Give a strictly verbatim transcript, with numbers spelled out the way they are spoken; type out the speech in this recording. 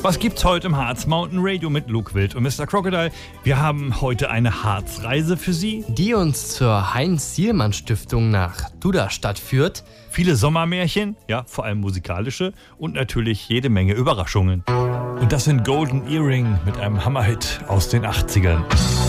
Was gibt's heute im Harz Mountain Radio mit Luke Wild und Mister Crocodile? Wir haben heute eine Harzreise für Sie, die uns zur Heinz-Sielmann-Stiftung nach Duderstadt führt. Viele Sommermärchen, ja, vor allem musikalische und natürlich jede Menge Überraschungen. Und das sind Golden Earring mit einem Hammerhit aus den achtzigern.